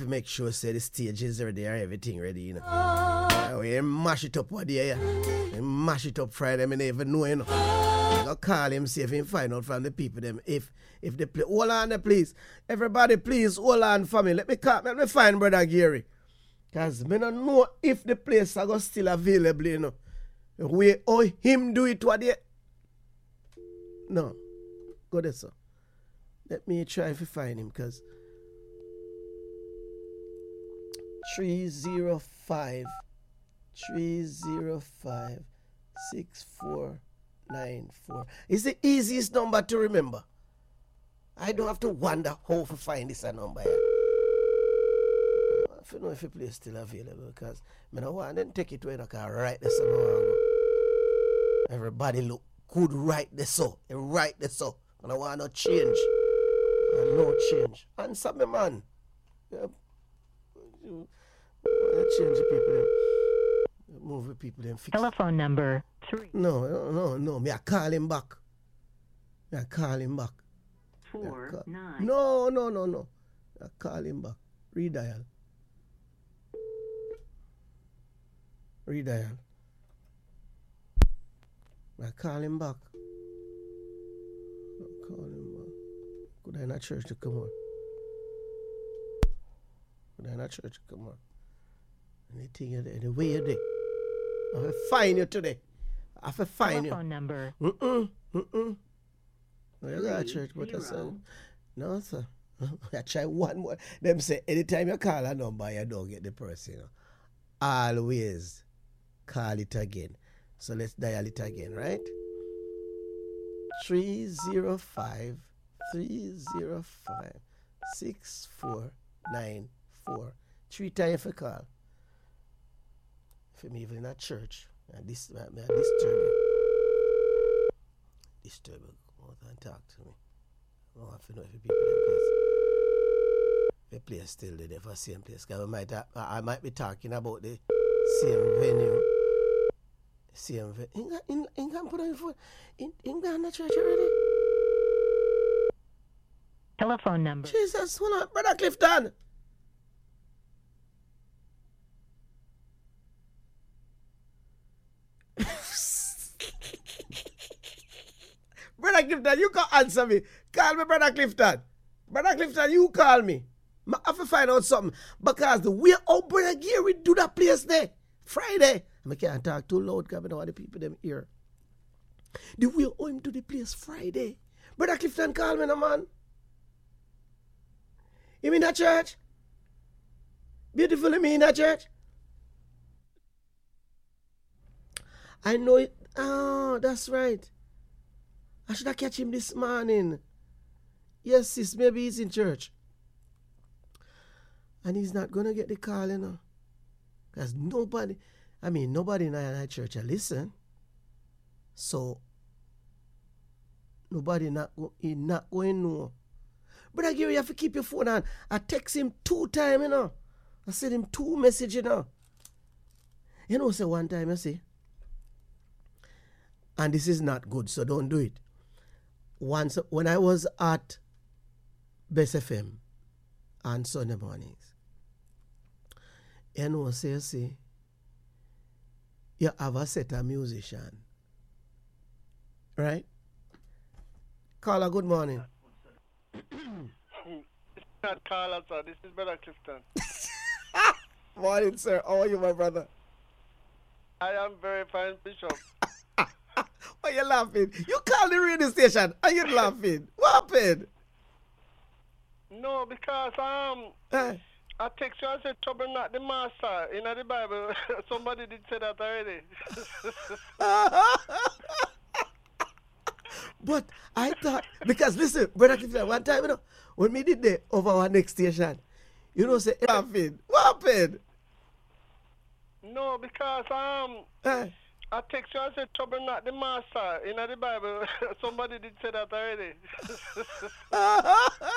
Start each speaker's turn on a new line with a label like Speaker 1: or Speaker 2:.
Speaker 1: make sure say the stage is ready and everything ready, you know. We mash it up one day, yeah. We mash it up Friday, I never even know, you know. I go call him, see if he find out from the people them if they play. Hold on there, please. Everybody, please, hold on for me. Let me find Brother Gary. Because I don't know if the place is still available, you know. We owe him do it what day. No. Go there, sir. Let me try to find him, because 305 6494 is the easiest number to remember. I don't have to wonder how to find this number here. I don't know if the place is still available, because I don't want to take it where I can write this number. Everybody look good right this so. Right this so. And I want no change. And no change. Answer me, man. Yeah. Change the people them. Move the people them. Fix.
Speaker 2: Telephone number 3.
Speaker 1: No. Me I call him back.
Speaker 2: 49.
Speaker 1: No. I call him back. Redial. I call him back. Could I not church to come on? Anything you there, the way you there. I have to find you today.
Speaker 2: Telephone number.
Speaker 1: You got church, but I said, no, sir. I try one more. Them say, anytime you call a number, you don't get the person. You know. Always call it again. So let's dial it again, right? 305 6494. 3 times for call. If I'm even in a church, I disturb you. Come out and talk to me. I don't have to know if the people in place. The place still there for same place. Because I might be talking about the same venue. In put on phone. In Ghana church already.
Speaker 2: Telephone number.
Speaker 1: Jesus, hold on, Brother Clifton. Brother Clifton, you can answer me. Call me, Brother Clifton. Brother Clifton, you call me. I have to find out something. Because the way Brother Gary do that place there, Friday. I can't talk too loud because I don't want the people them here. The way him to the place Friday. Brother Clifton call me, no man. You mean that church? Beautiful, you mean that church? I know it. Oh, that's right. I should have catch him this morning. Yes, sis, maybe he's in church. And he's not going to get the call, you know. Because nobody in our church will listen. So, nobody not going to know. Brother Gary, you have to keep your phone on. I text him 2 times, you know. I send him 2 messages, you know. You know, say one time, you see. And this is not good, so don't do it. Once, when I was at Best FM on Sunday mornings, you know, say, you have a set of musician. Right? Carla, good morning.
Speaker 3: It's not Carla, sir. This is Brother Clifton.
Speaker 1: Morning, sir. How are you, my brother?
Speaker 3: I am very fine, Bishop.
Speaker 1: Why you laughing? You called the radio station and you laughing. What happened?
Speaker 3: No, because I text you and said trouble not the master. In the Bible, somebody did say that already.
Speaker 1: But I thought, because listen, Brother Clifton, one time, you know, when we did the over our next station, you know, say, laughing. What happened?
Speaker 3: No, because I text you and said trouble not the master. In the Bible, somebody did say that already.